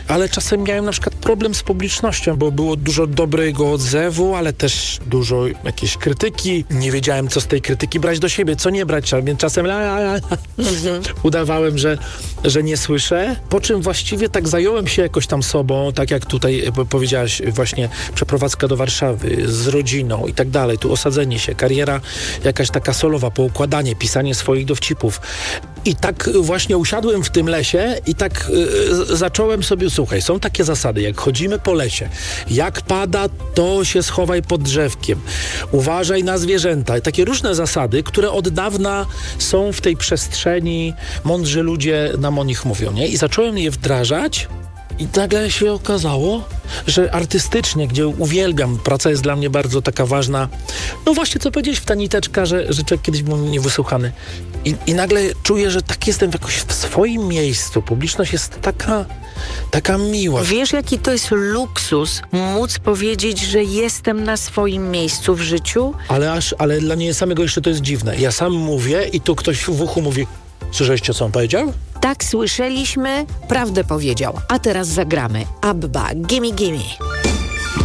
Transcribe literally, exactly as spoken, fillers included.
ale czasem miałem na przykład problem z publicznością, bo było dużo dobrego odzewu, ale też dużo jakiejś krytyki. Nie wiedziałem, co z tej krytyki brać do siebie, co nie brać, więc czasem la, la, la, mhm. udawałem, że, że nie słyszę. Po czym właściwie tak zająłem się jakoś tam sobą, tak jak tutaj powiedziałaś, właśnie przeprowadzka do Warszawy z rodziną i tak dalej, tu osadzenie się, kariera jakaś taka solowa, poukładanie, pisanie swoich dowcipów. I tak właśnie usiadłem w tym lesie i tak y, zacząłem sobie, słuchaj, są takie zasady, jak chodzimy po lesie, jak pada, to się schowaj pod drzewkiem, uważaj na zwierzęta. Takie różne zasady, które od dawna są w tej przestrzeni, mądrzy ludzie nam o nich mówią, nie? I zacząłem je wdrażać. I nagle się okazało, że artystycznie, gdzie uwielbiam, praca jest dla mnie bardzo taka ważna, no właśnie co powiedziałeś w ta niteczka, że, że człowiek kiedyś był niewysłuchany. I, I nagle czuję, że tak jestem jakoś w swoim miejscu. Publiczność jest taka, taka miła. Wiesz, jaki to jest luksus móc powiedzieć, że jestem na swoim miejscu w życiu? Ale aż, ale dla mnie samego jeszcze to jest dziwne. Ja sam mówię i tu ktoś w uchu mówi, słyszeliście, co on powiedział? Tak, słyszeliśmy, prawdę powiedział. A teraz zagramy. Abba, gimme, gimme.